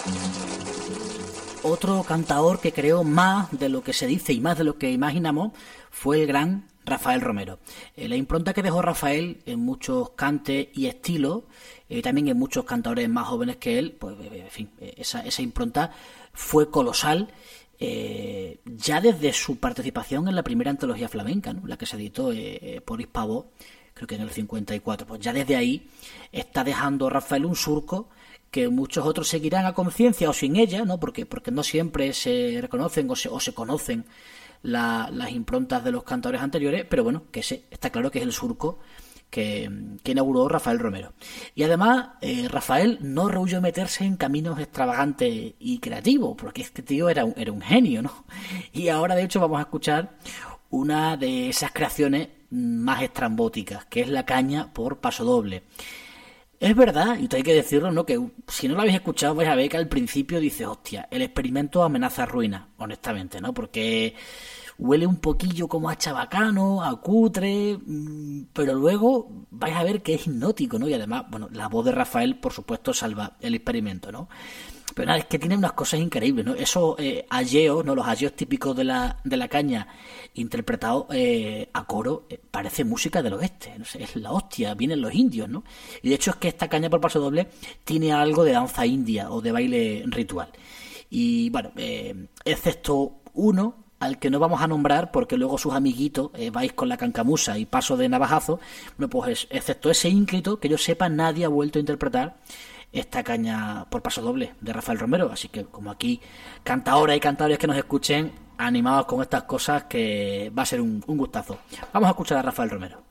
Otro cantaor que creó más de lo que se dice y más de lo que imaginamos fue el gran Rafael Romero. La impronta que dejó Rafael en muchos cantes y estilos, también en muchos cantadores más jóvenes que él, pues en fin, esa impronta fue colosal. Ya desde su participación en la primera antología flamenca, ¿no? La que se editó por Hispavoz, creo que en el 54, pues ya desde ahí está dejando Rafael un surco que muchos otros seguirán a conciencia o sin ella, ¿no? Porque no siempre se reconocen o se conocen las improntas de los cantadores anteriores, pero bueno, que está claro que es el surco que inauguró Rafael Romero. Y además, Rafael no rehuyó meterse en caminos extravagantes y creativos, porque este tío era un genio, ¿no? Y ahora, de hecho, vamos a escuchar una de esas creaciones más estrambóticas, que es la caña por pasodoble. Es verdad, y esto hay que decirlo, ¿no? Que si no lo habéis escuchado vais a ver que al principio dices, hostia, el experimento amenaza ruina, honestamente, ¿no? Porque huele un poquillo como a chabacano, a cutre, pero luego vais a ver que es hipnótico, ¿no? Y además, bueno, la voz de Rafael, por supuesto, salva el experimento, ¿no? Pero nada, es que tiene unas cosas increíbles, ¿no? Esos ayeos, ¿no? Los ayeos típicos de la caña, interpretados a coro, parece música del oeste, no sé, es la hostia, vienen los indios, ¿no? Y de hecho es que esta caña por paso doble tiene algo de danza india o de baile ritual. Y bueno, excepto uno al que no vamos a nombrar porque luego sus amiguitos vais con la cancamusa y paso de navajazo, bueno, pues excepto ese ínclito, que yo sepa, nadie ha vuelto a interpretar esta caña por paso doble de Rafael Romero. Así que como aquí cantadoras y cantadores que nos escuchen, animados con estas cosas, que va a ser un gustazo. Vamos a escuchar a Rafael Romero.